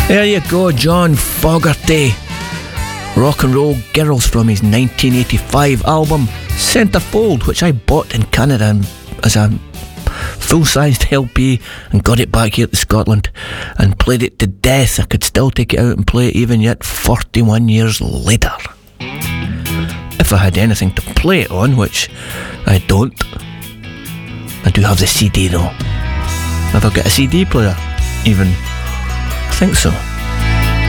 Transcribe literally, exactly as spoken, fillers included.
There you go, John Fogerty. Rock and Roll Girls from his nineteen eighty-five album Centerfold, which I bought in Canada as a full-sized L P and got it back here to Scotland and played it to death. I could still take it out and play it even yet forty-one years later. If I had anything to play it on, which I don't. I do have the C D though. Have I got a C D player? Even? I think so.